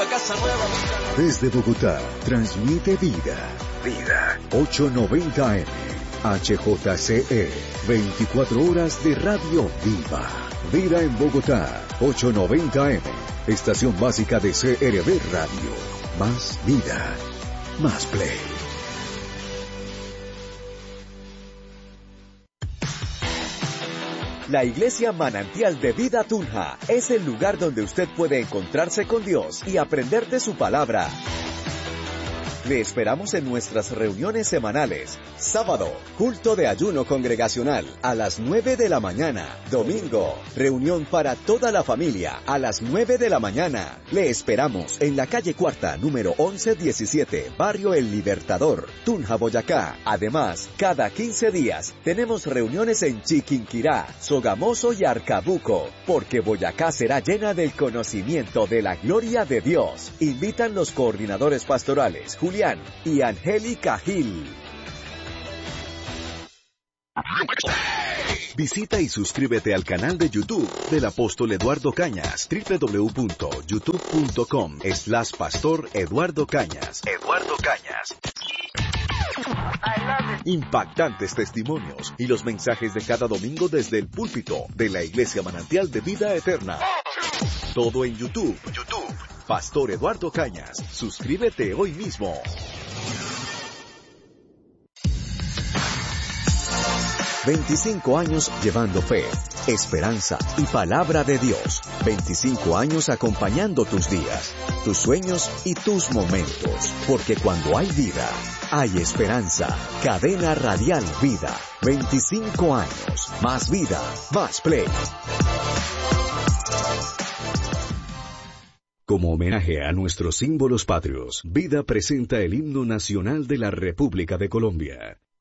la casa nueva. Desde Bogotá, transmite Vida. Vida. 890M. HJCE. 24 horas de radio viva. Vida en Bogotá. 890M. Estación básica de CRB Radio. Más vida. Más play. La Iglesia Manantial de Vida Tunja es el lugar donde usted puede encontrarse con Dios y aprender de su palabra. Le esperamos en nuestras reuniones semanales. Sábado, culto de ayuno congregacional a las 9 de la mañana. Domingo, reunión para toda la familia a las 9 de la mañana. Le esperamos en la calle Cuarta, número 1117, Barrio El Libertador, Tunja, Boyacá. Además, cada 15 días tenemos reuniones en Chiquinquirá, Sogamoso y Arcabuco, porque Boyacá será llena del conocimiento de la gloria de Dios. Invitan los coordinadores pastorales, Julián y Angélica Gil. Visita y suscríbete al canal de YouTube del Apóstol Eduardo Cañas, www.youtube.com/Pastor Eduardo Cañas. Eduardo Cañas. Impactantes testimonios y los mensajes de cada domingo desde el púlpito de la Iglesia Manantial de Vida Eterna. Todo en YouTube. Pastor Eduardo Cañas. Suscríbete hoy mismo. ...25 años llevando fe, esperanza y palabra de Dios. 25 años acompañando tus días, tus sueños y tus momentos. Porque cuando hay vida, hay esperanza. Cadena Radial Vida. 25 años. Más vida, más play. Como homenaje a nuestros símbolos patrios, Vida presenta el himno nacional de la República de Colombia.